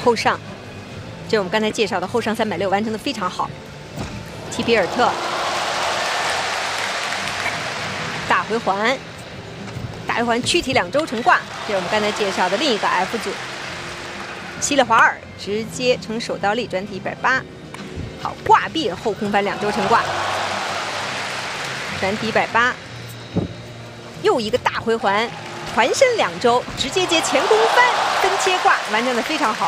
后上，这是我们刚才介绍的后上360完成的非常好。提比尔特大回环，大回环躯体2周成挂，这是我们刚才介绍的另一个 F 组。希勒华尔直接成手倒立转体180，好，挂臂后空翻2周成挂，转体180，又一个大回环，团身2周，直接接前空翻分切挂，完成的非常好。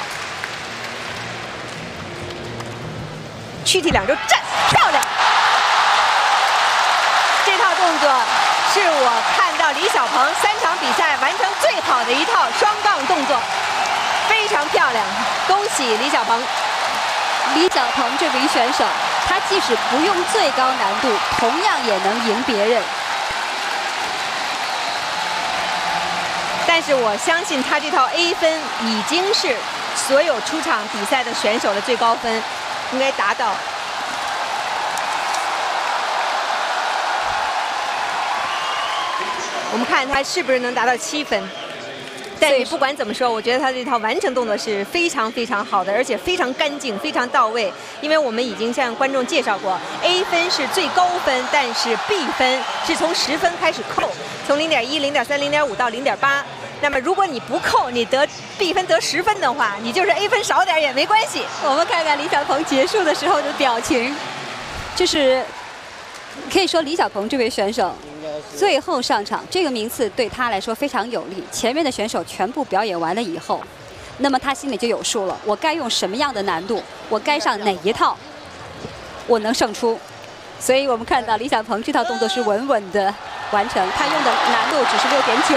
躯体2周站，漂亮！这套动作是我看到李小鹏3场比赛完成最好的一套双杠动作，非常漂亮，恭喜李小鹏！ 李小鹏这名选手，他即使不用最高难度，同样也能赢别人。 但是我相信他这套 A 分已经是所有出场比赛的选手的最高分，应该达到。我们看他是不是能达到7分。但是不管怎么说，我觉得他这套完成动作是非常非常好的，而且非常干净、非常到位。因为我们已经向观众介绍过 ，A 分是最高分，但是 B 分是从10分开始扣，从0.1、0.3、0.5到0.8。那么如果你不扣，你得 B 分得10分的话，你就是 A 分少点也没关系。 我们看看李小鹏结束的时候的表情，就是可以说李小鹏这位选手最后上场，这个名次对他来说非常有利。前面的选手全部表演完了以后，那么他心里就有数了，我该用什么样的难度，我该上哪一套，我能胜出。所以我们看到李小鹏这套动作是稳稳的完成，他用的难度只是6.9，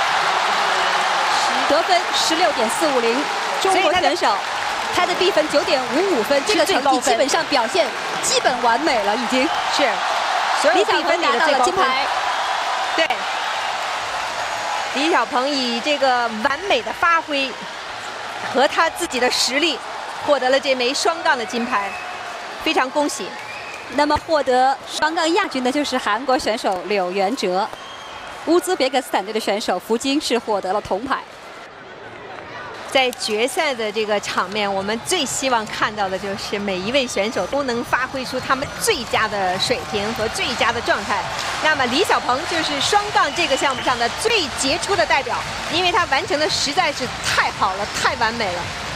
得分16.450，中国选手他的 B 分9.55分，这个成绩基本上表现基本完美了，已经是。李小鹏拿到了金牌。对，李小鹏以这个完美的发挥和他自己的实力，获得了这枚双杠的金牌，非常恭喜。 那么获得双杠亚军的就是韩国选手柳元哲，乌兹别克斯坦队的选手福金是获得了铜牌。 在决赛的这个场面，我们最希望看到的就是每一位选手都能发挥出他们最佳的水平和最佳的状态。那么李小鹏就是双杠这个项目上的最杰出的代表，因为他完成的实在是太好了，太完美了。